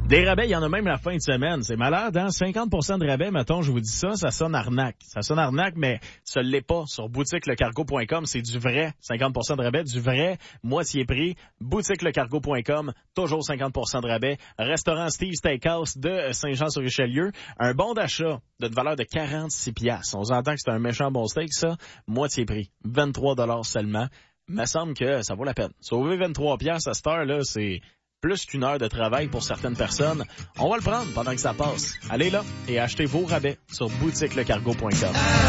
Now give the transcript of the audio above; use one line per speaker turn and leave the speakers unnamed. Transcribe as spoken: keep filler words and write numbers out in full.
Des rabais, il y en a même la fin de semaine. C'est malade, hein? cinquante pour cent de rabais, mettons, je vous dis ça, ça sonne arnaque. Ça sonne arnaque, mais ça l'est pas. Sur boutique le cargo point com, c'est du vrai. cinquante pour cent de rabais, du vrai, moitié prix. boutique le cargo point com, toujours cinquante pour cent de rabais. Restaurant Steve Steakhouse de Saint-Jean-sur-Richelieu. Un bon d'achat d'une valeur de quarante-six piastres. On s'entend que c'est un méchant bon steak, ça. Moitié prix. vingt-trois dollars seulement. Il me semble que ça vaut la peine. Sauver vingt-trois piastres à cette heure-là, c'est plus qu'une heure de travail pour certaines personnes. On va le prendre pendant que ça passe. Allez là et achetez vos rabais sur boutique le cargo point com.